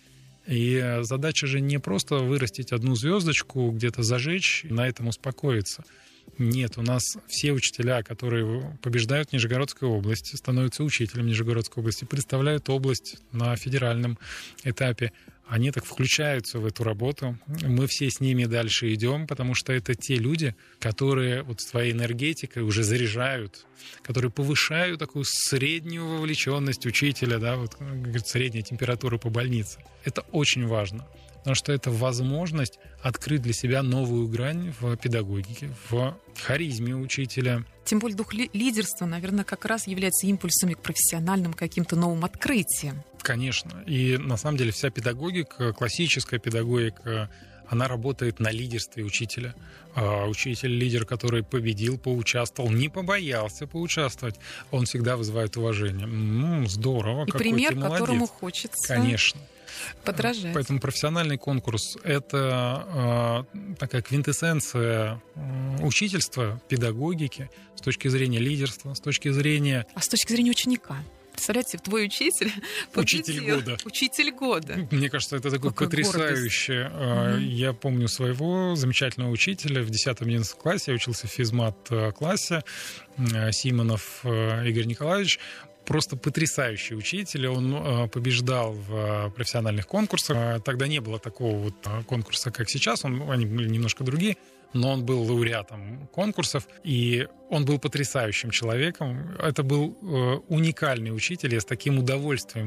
A: И задача же не просто вырастить одну звездочку, где-то зажечь и на этом успокоиться. Нет, у нас все учителя, которые побеждают в Нижегородской области, становятся учителем Нижегородской области, представляют область на федеральном этапе, они так включаются в эту работу. Мы все с ними дальше идем, потому что это те люди, которые вот своей энергетикой уже заряжают, которые повышают такую среднюю вовлеченность учителя, да, вот, говорит, средняя температура по больнице. Это очень важно. Потому что это возможность открыть для себя новую грань в педагогике, в харизме учителя.
B: Тем более дух лидерства, наверное, как раз является импульсами к профессиональным каким-то новым открытиям.
A: Конечно. И на самом деле вся педагогика, классическая педагогика, она работает на лидерстве учителя. Учитель-лидер, который победил, поучаствовал, не побоялся поучаствовать, он всегда вызывает уважение. Здорово,
B: и
A: какой
B: пример,
A: ты молодец.
B: которому хочется
A: Конечно.
B: подражать.
A: Поэтому профессиональный конкурс — это такая квинтэссенция учительства, педагогики с точки зрения лидерства, с точки зрения...
B: А с точки зрения ученика? Представляете, твой учитель победил.
A: Учитель года.
B: Учитель года.
A: Мне кажется, это такое потрясающе. Я помню своего замечательного учителя в 10-11 классе. Я учился в физмат-классе. Симонов Игорь Николаевич. Просто потрясающий учитель. Он побеждал в профессиональных конкурсах. Тогда не было такого вот конкурса, как сейчас. Они были немножко другие. Но он был лауреатом конкурсов, и он был потрясающим человеком. Это был уникальный учитель. Я с таким удовольствием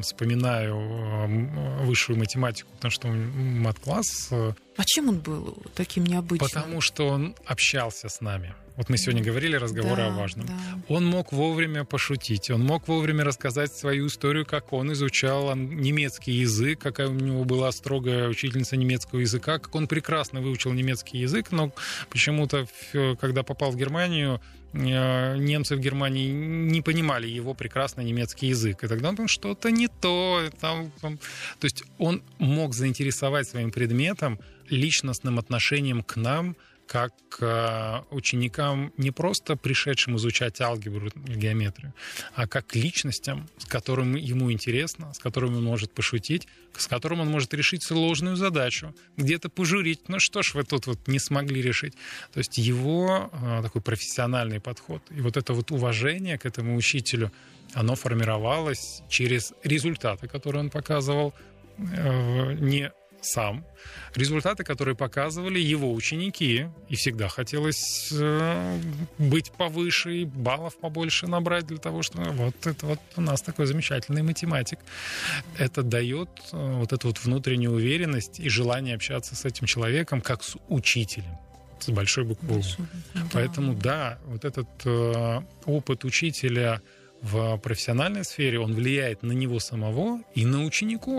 A: вспоминаю высшую математику, потому что мат-класс...
B: А чем он был таким необычным?
A: Потому что он общался с нами. Вот мы сегодня говорили разговоры о важном.
B: Да.
A: Он мог вовремя пошутить, он мог вовремя рассказать свою историю, как он изучал немецкий язык, какая у него была строгая учительница немецкого языка, как он прекрасно выучил немецкий язык, но почему-то, когда попал в Германию, немцы в Германии не понимали его прекрасный немецкий язык. И тогда он что-то не то. То есть он мог заинтересовать своим предметом, личностным отношением к нам, как к ученикам, не просто пришедшим изучать алгебру, геометрию, а как к личностям, с которыми ему интересно, с которыми он может пошутить, с которым он может решить сложную задачу, где-то пожурить. Ну что ж вы тут вот не смогли решить? То есть его такой профессиональный подход. И вот это вот уважение к этому учителю, оно формировалось через результаты, которые он показывал, не сам. Результаты, которые показывали его ученики. И всегда хотелось быть повыше и баллов побольше набрать для того, чтобы вот это вот у нас такой замечательный математик. Это дает вот эту вот внутреннюю уверенность и желание общаться с этим человеком как с учителем. С большой буквы. Поэтому да, вот этот опыт учителя в профессиональной сфере, он влияет на него самого и на учеников.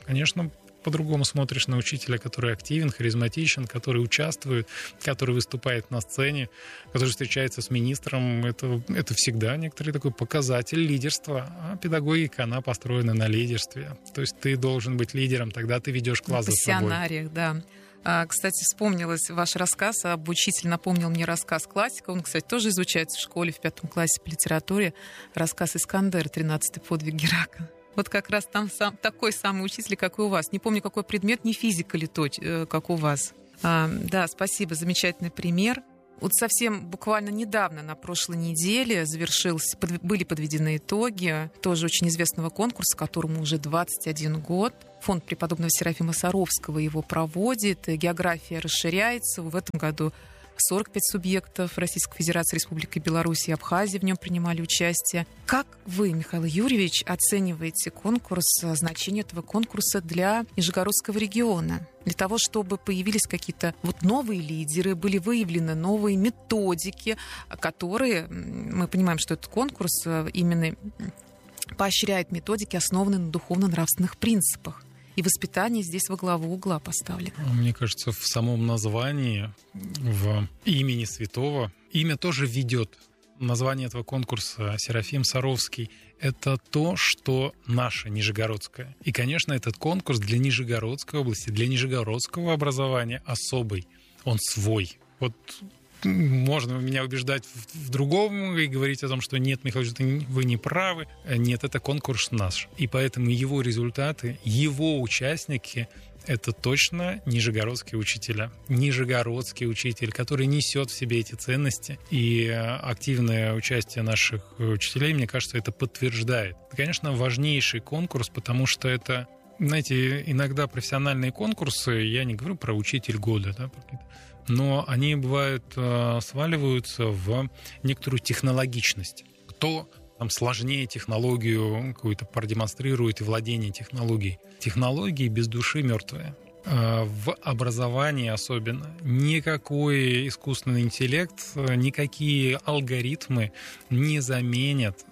A: конечно, по-другому смотришь на учителя, который активен, харизматичен, который участвует, который выступает на сцене, который встречается с министром. Это всегда некоторый такой показатель лидерства. А педагогика, она построена на лидерстве. То есть ты должен быть лидером, тогда ты ведешь класс за собой.
B: Пассионариях, да. Кстати, вспомнилось ваш рассказ об учителе, напомнил мне рассказ классика. Он, кстати, тоже изучается в школе в 5 классе по литературе. Рассказ «Искандер», 13-й подвиг Геракла. Вот как раз там такой самый учитель, как и у вас. Не помню, какой предмет, не физика ли то, как у вас. Да, спасибо, замечательный пример. Вот совсем буквально недавно, на прошлой неделе, были подведены итоги тоже очень известного конкурса, которому уже 21 год. Фонд преподобного Серафима Саровского его проводит. География расширяется. В этом году 45 субъектов Российской Федерации, Республики Беларусь и Абхазии в нем принимали участие. Как вы, Михаил Юрьевич, оцениваете конкурс, значение этого конкурса для Нижегородского региона? Для того, чтобы появились какие-то новые лидеры, были выявлены новые методики, которые, мы понимаем, что этот конкурс именно поощряет методики, основанные на духовно-нравственных принципах. И воспитание здесь во главу угла поставлено.
A: Мне кажется, в самом названии, в имени святого, имя тоже ведет. Название этого конкурса «Серафим Саровский» — это то, что наше Нижегородское. И, конечно, этот конкурс для Нижегородской области, для нижегородского образования особый. Он свой. Вот можно меня убеждать в другом и говорить о том, что нет, Михаил, вы не правы. Нет, это конкурс наш. И поэтому его результаты, его участники — это точно нижегородские учителя. Нижегородский учитель, который несет в себе эти ценности. И активное участие наших учителей, мне кажется, это подтверждает. Это, конечно, важнейший конкурс, потому что это, знаете, иногда профессиональные конкурсы, я не говорю про учитель года, да, но они, бывают, сваливаются в некоторую технологичность. Кто там сложнее технологию какую-то продемонстрирует и владение технологией. Технологии без души мертвые. В образовании особенно никакой искусственный интеллект, никакие алгоритмы не заменят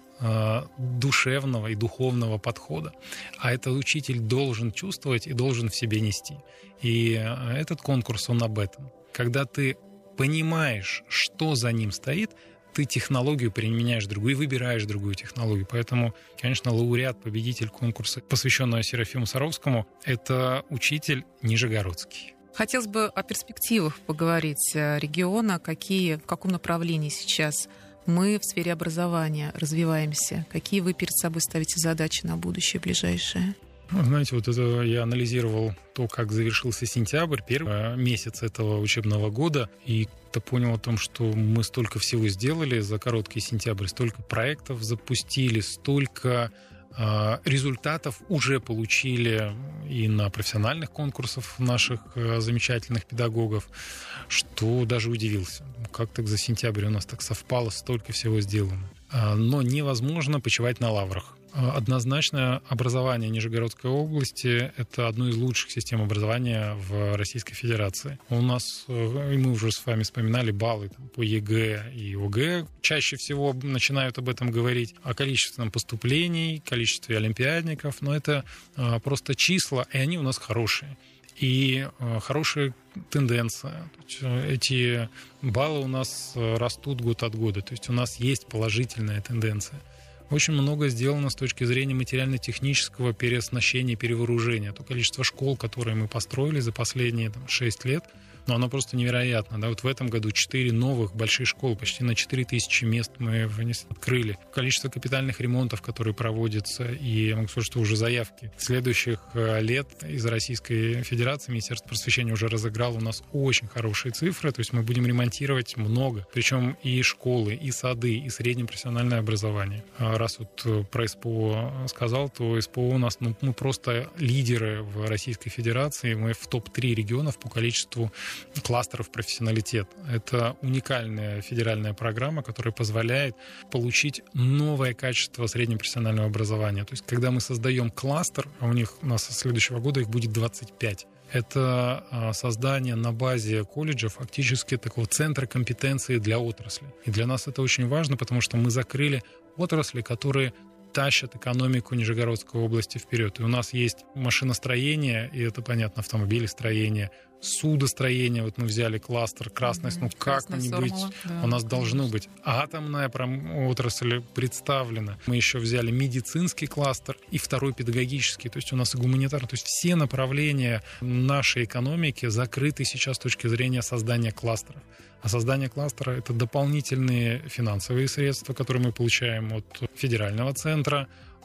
A: душевного и духовного подхода. А этот учитель должен чувствовать и должен в себе нести. И этот конкурс, он об этом. Когда ты понимаешь, что за ним стоит, ты технологию применяешь другую и выбираешь другую технологию. Поэтому, конечно, лауреат, победитель конкурса, посвященного Серафиму Саровскому, это учитель нижегородский.
B: Хотелось бы о перспективах поговорить региона. В каком направлении сейчас мы в сфере образования развиваемся? Какие вы перед собой ставите задачи на будущее ближайшее?
A: Знаете, вот это я анализировал то, как завершился сентябрь, первый месяц этого учебного года, и понял о том, что мы столько всего сделали за короткий сентябрь, столько проектов запустили, столько результатов уже получили и на профессиональных конкурсах наших замечательных педагогов, что даже удивился. Как так за сентябрь у нас так совпало, столько всего сделано. Но невозможно почивать на лаврах. Однозначно образование Нижегородской области — это одно из лучших систем образования в Российской Федерации. У нас, и мы уже с вами вспоминали, баллы по ЕГЭ и ОГЭ чаще всего начинают об этом говорить, о количественном поступлении, количестве олимпиадников, но это просто числа, и они у нас хорошие. И хорошая тенденция. Эти баллы у нас растут год от года, то есть у нас есть положительная тенденция. Очень много сделано с точки зрения материально-технического переоснащения, перевооружения. То количество школ, которые мы построили за последние 6 лет, но оно просто невероятно. Да? Вот в этом году 4 новых больших школы, почти на 4000 мест мы открыли. Количество капитальных ремонтов, которые проводятся, и я могу сказать, что уже заявки следующих лет из Российской Федерации Министерство просвещения уже разыграло у нас очень хорошие цифры, то есть мы будем ремонтировать много, причем и школы, и сады, и среднее профессиональное образование. Раз вот про СПО сказал, то СПО у нас, мы просто лидеры в Российской Федерации, мы в топ-3 регионов по количеству кластеров профессионалитет. Это уникальная федеральная программа, которая позволяет получить новое качество среднепрофессионального образования. То есть, когда мы создаем кластер, а у нас со следующего года их будет 25, это создание на базе колледжа фактически такого центра компетенции для отрасли. И для нас это очень важно, потому что мы закрыли отрасли, которые тащат экономику Нижегородской области вперед. И у нас есть машиностроение, и это, понятно, автомобилестроение, судостроение. Вот мы взяли кластер красный, как не быть, у нас должно быть. Атомная отрасль представлена. Мы еще взяли медицинский кластер и второй педагогический, то есть у нас и гуманитарный. То есть все направления нашей экономики закрыты сейчас с точки зрения создания кластеров. А создание кластера — это дополнительные финансовые средства, которые мы получаем от федерального центра,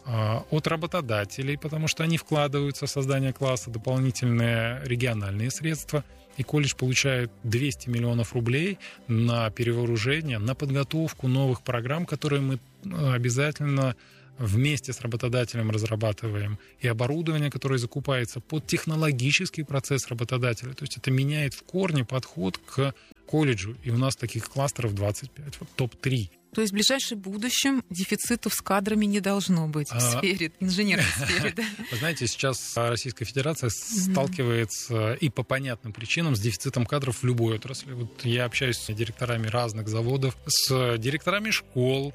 A: от работодателей, потому что они вкладываются в создание класса, дополнительные региональные средства. И колледж получает 200 миллионов рублей на перевооружение, на подготовку новых программ, которые мы обязательно вместе с работодателем разрабатываем, и оборудование, которое закупается под технологический процесс работодателя. То есть это меняет в корне подход к колледжу. И у нас таких кластеров 25, вот топ-3.
B: То есть в ближайшем будущем дефицитов с кадрами не должно быть в сфере, инженерной сфере, да?
A: Вы знаете, сейчас Российская Федерация сталкивается и по понятным причинам с дефицитом кадров в любой отрасли. Вот я общаюсь с директорами разных заводов, с директорами школ.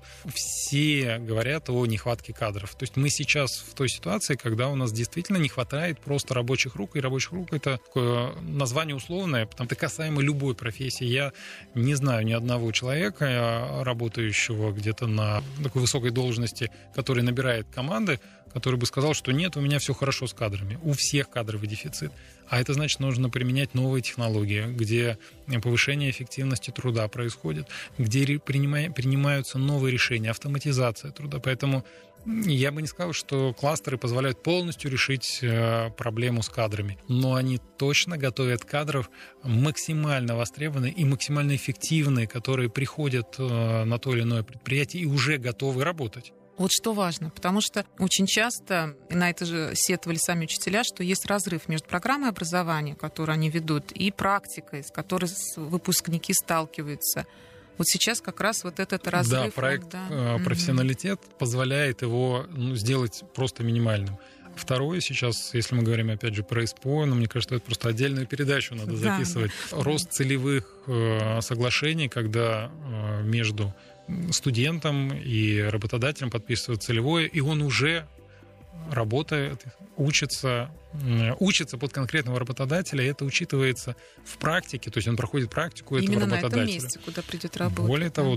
A: Все говорят о нехватке кадров. То есть мы сейчас в той ситуации, когда у нас действительно не хватает просто рабочих рук. И рабочих рук — это такое название условное, потому что это касаемо любой профессии. Я не знаю ни одного человека, работающего где-то на такой высокой должности, который набирает команды, который бы сказал, что нет, у меня все хорошо с кадрами. У всех кадровый дефицит. А это значит, нужно применять новые технологии, где повышение эффективности труда происходит, где принимаются новые решения, автоматизация труда. Поэтому я бы не сказал, что кластеры позволяют полностью решить проблему с кадрами, но они точно готовят кадров максимально востребованные и максимально эффективные, которые приходят на то или иное предприятие и уже готовы работать.
B: Вот что важно, потому что очень часто, и на это же сетовали сами учителя, что есть разрыв между программой образования, которую они ведут, и практикой, с которой выпускники сталкиваются. Вот сейчас как раз вот этот разрыв.
A: Да, проект «Профессионалитет» позволяет его сделать просто минимальным. Второе сейчас, если мы говорим, опять же, про СПО, мне кажется, это просто отдельную передачу надо записывать. Рост целевых соглашений, когда между студентом и работодателем подписывают целевое, и он уже работает, учится под конкретного работодателя, и это учитывается в практике, то есть он проходит практику этого
B: именно
A: работодателя.
B: На этом месте, куда придет работать.
A: Более того,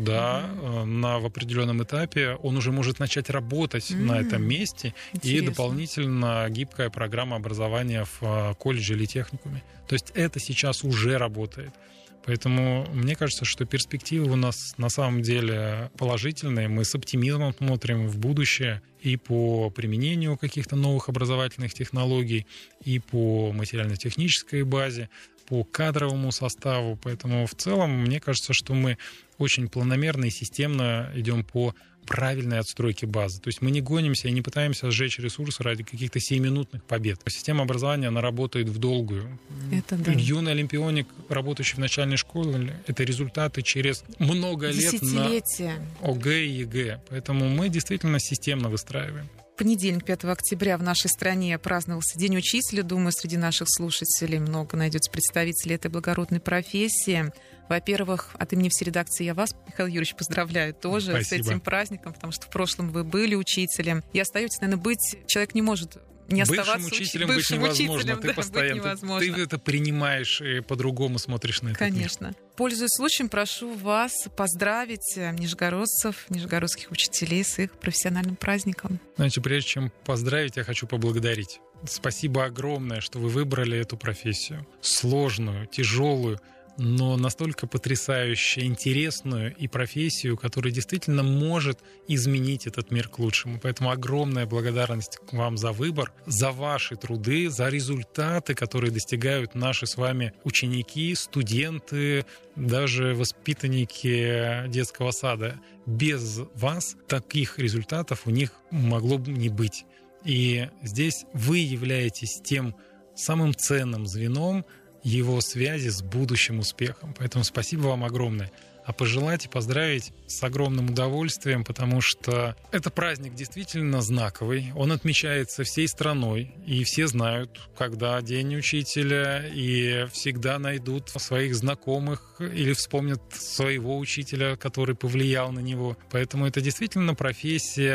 A: в определенном этапе он уже может начать работать на этом месте. Интересно. И дополнительно гибкая программа образования в колледже или техникуме. То есть это сейчас уже работает. Поэтому мне кажется, что перспективы у нас на самом деле положительные. Мы с оптимизмом смотрим в будущее и по применению каких-то новых образовательных технологий, и по материально-технической базе, по кадровому составу. Поэтому в целом мне кажется, что мы очень планомерно и системно идем по правильной отстройки базы. То есть мы не гонимся и не пытаемся сжечь ресурсы ради каких-то сиюминутных побед. Система образования, она работает в долгую.
B: Это да.
A: Юный олимпионик, работающий в начальной школе, это результаты через много лет на ОГЭ и ЕГЭ. Поэтому мы действительно системно выстраиваем.
B: В понедельник, 5 октября, в нашей стране праздновался День учителя. Думаю, среди наших слушателей много найдется представителей этой благородной профессии. Во-первых, от имени всей редакции я вас, Михаил Юрьевич, поздравляю тоже.
A: Спасибо.
B: С этим праздником, потому что в прошлом вы были учителем. И остаетесь, наверное, быть... Человек не может не оставаться
A: бывшим учителем быть невозможно. Ты постоянно ты это принимаешь и по-другому смотришь на это.
B: Конечно. Пользуясь случаем, прошу вас поздравить нижегородцев, нижегородских учителей с их профессиональным праздником.
A: Значит, прежде чем поздравить, я хочу поблагодарить. Спасибо огромное, что вы выбрали эту профессию. Сложную, тяжелую, но настолько потрясающую, интересную и профессию, которая действительно может изменить этот мир к лучшему. Поэтому огромная благодарность к вам за выбор, за ваши труды, за результаты, которые достигают наши с вами ученики, студенты, даже воспитанники детского сада. Без вас таких результатов у них могло бы не быть. И здесь вы являетесь тем самым ценным звеном его связи с будущим успехом. Поэтому спасибо вам огромное. А пожелать и поздравить с огромным удовольствием, потому что это праздник действительно знаковый. Он отмечается всей страной, и все знают, когда День учителя, и всегда найдут своих знакомых или вспомнят своего учителя, который повлиял на него. Поэтому это действительно профессия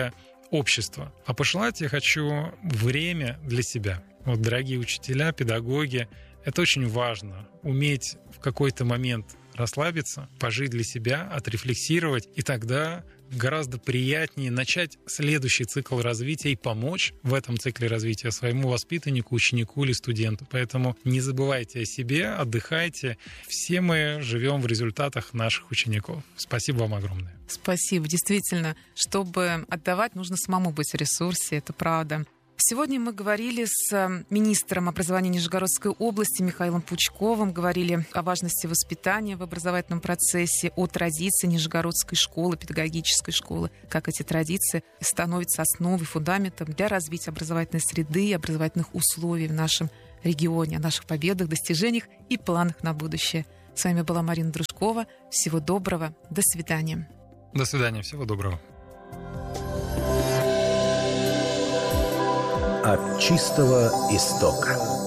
A: общества. А пожелать я хочу время для себя. Вот, дорогие учителя, педагоги, это очень важно. Уметь в какой-то момент расслабиться, пожить для себя, отрефлексировать, и тогда гораздо приятнее начать следующий цикл развития и помочь в этом цикле развития своему воспитаннику, ученику или студенту. Поэтому не забывайте о себе, отдыхайте. Все мы живем в результатах наших учеников. Спасибо вам огромное.
B: Спасибо. Действительно, чтобы отдавать, нужно самому быть в ресурсе, это правда. Сегодня мы говорили с министром образования Нижегородской области Михаилом Пучковым, говорили о важности воспитания в образовательном процессе, о традиции Нижегородской школы, педагогической школы, как эти традиции становятся основой, фундаментом для развития образовательной среды и образовательных условий в нашем регионе, о наших победах, достижениях и планах на будущее. С вами была Марина Дружкова. Всего доброго. До свидания.
A: До свидания. Всего доброго.
C: От чистого истока.